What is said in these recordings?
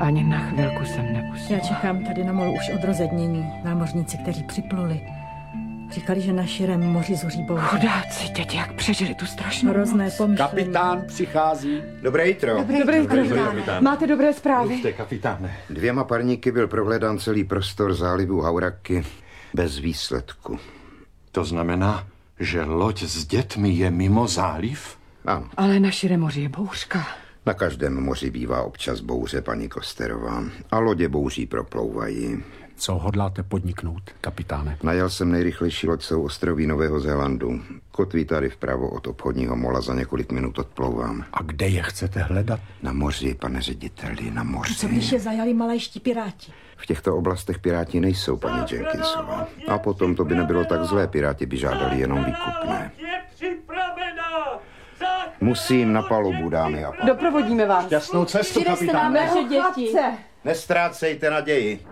Ani na chvilku jsem nepustila. Já čekám tady na molu už od rozednění. Námořníci, kteří připluli, říkali, že na širém moři zuří bouře. Chudáci, děti, jak přežili tu strašnou hrozné pomyšlení. Kapitán přichází. Dobré jitro. Dobré jitro. Máte dobré zprávy? Mluvte, kapitáne. 2 parníky byl prohledán celý prostor zálivu Hauraky bez výsledku. To znamená, že loď s dětmi je mimo záliv? Ano, Ale na širém moři je bouřka. na každém moři bývá občas bouře, paní Kosterová. A lodě bouří proplouvají. Co hodláte podniknout, kapitáne? Najal jsem nejrychlejší loď souostroví Nového Zélandu. Kotví tady vpravo od obchodního mola, za několik minut odplouvám. A kde je chcete hledat? Na moři, pane řediteli, na moři. Co když je zajali malajští piráti? V těchto oblastech piráti nejsou, paní Jenkinsová. A potom to by nebylo tak zlé, piráti by žádali jenom výkupné. Musím na palubu, dámy a pánové. Doprovodíme vás. Jasnou cestu, kapitáne. Naše děti. Nestrácejte naději.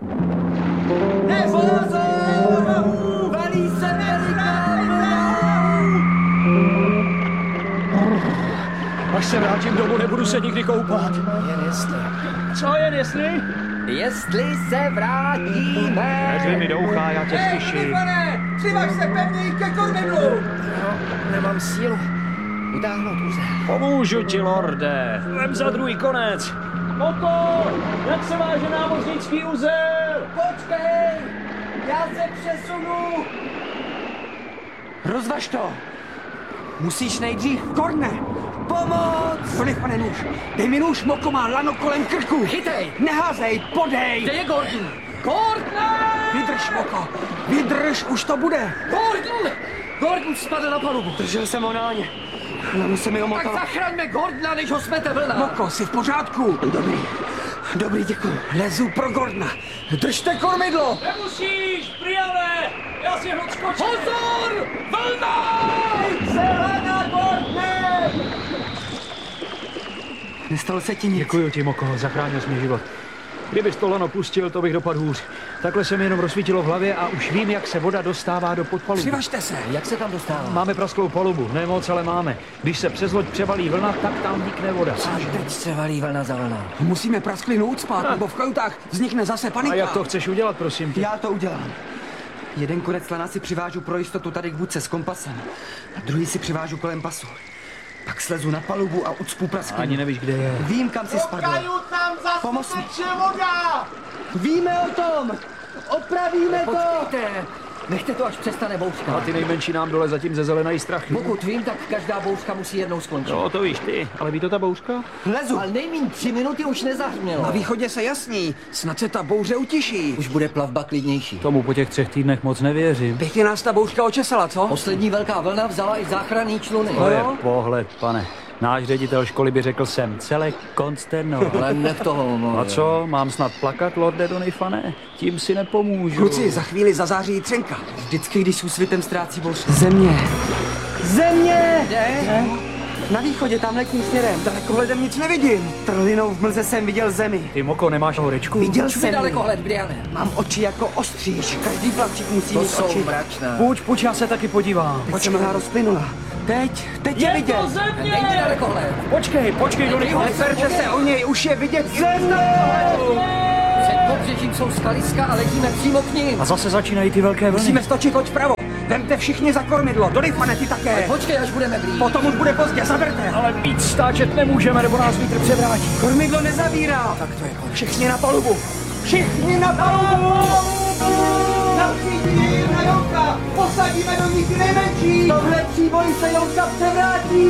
Až se vrátím domů, nebudu se nikdy koupat. Jen jestli. Co jen jestli? Jestli se vrátíme. Neřvi mi do ucha, já tě slyším. Přivaž se pevněji ke kormidlu. No, nemám sílu utáhnout úzel. Pomůžu ti, lorde. Vem za druhý konec. Moko, jak se váže námořnický uzel? Počkej, já se přesunu. Rozvaž to. Musíš nejdřív. Korne! Pomoc! Doliv, pane nůž! Dej mi nůž, Moko má lano kolem krku! Chytej! Neházej, podej! Kde je Gordon? Gordon! Vydrž, Moko! Vydrž, už to bude! Gordon! Gordon spadl na palubu. Držel jsem ho na ně. Lano se mi Tak omotalo. zachraňme Gordona, než ho smete vlna. Moko, jsi v pořádku? Dobrý. Dobrý, děkuji. Lezu pro Gordona. Držte kormidlo! Nemusíš, Briane! Já si hned skočím. Pozor! Vlna! Zelena, Gordone! Nestalo se ti nic. Děkuju ti, Moko, zachránil jsi mi život. Kdybys to lano pustil, to bych dopadl hůř. Takhle se mi jenom rozsvítilo v hlavě a už vím, jak se voda dostává do podpalubu. Přivažte se. Jak se tam dostává? Máme prasklou palubu, ne moc, ale máme. Když se přes loď převalí vlna, tak tam vnikne voda. A teď se valí vlna za vlnou. Musíme prasklinu ucpat, nebo v kajutách vznikne zase panika. A jak to chceš udělat, prosím tě? Já to udělám. Jeden konec lana si přivážu pro jistotu tady k budce s kompasem. A druhý si přivážu kolem pasu. Pak slezu na palubu a ucpu prasklinu. Ani nevíš, kde je. Vím, kam si spadl. Pomoz mi. voda! Víme o tom! Opravíme to! Počkejte! Nechte to, až přestane bouřka. A ty nejmenší nám dole zatím ze zelenají strachy. Pokud vím, tak každá bouřka musí jednou skončit. No, to víš ty, ale ví to ta bouřka? Lezu! Ale nejmíň 3 minuty už nezahřmělo. Na východě se jasní, snad se ta bouře utiší. Už bude plavba klidnější. Tomu po těch 3 týdnech moc nevěřím. Pěkně nás ta bouřka očesala, co? Poslední velká vlna vzala i záchranný čluny. To je pohled, pane. Náš ředitel školy by řekl jsem celé konsternoval. Ale nech toho, no. A co, mám snad plakat, lorde Donifane? Tím si nepomůžu. Kluci, za chvíli zazáří třenka. Vždycky, když s úsvitem ztrácí bouřka. Země! Země! Kde? Na východě, tam letním směrem. Dalekohledem nic nevidím. Trlinou v mlze jsem viděl zemi. Ty, Moko, nemáš horečku? Viděl Čuj jsem. dalekohled, Briane. Mám oči jako ostříž. Každý plavčík musí To mít jsou oči. mračná. Půjč, já se taky podívám. Teď se mlha rozplynula. Teď je vidět. Není dalekohled. Počkej, Donifane. Neperče se o něj, už je vidět země! Před pobřežím jsou skaliska a letíme přímo k ním. A zase začínají ty velké vlny. Musíme stočit loď vpravo. Vemte všichni za kormidlo. Donifane, ty také. Počkej, až budeme blíž. Potom už bude pozdě, zadrte. Ale víc stáčet nemůžeme, nebo nás vítr převrátí. Kormidlo nezavírá. Tak to je konec. Všichni na palubu. Všichni na palubu. Například na Jonka. Posadíme do nich nejmenší. Tohle příboj se Jonka převrátí.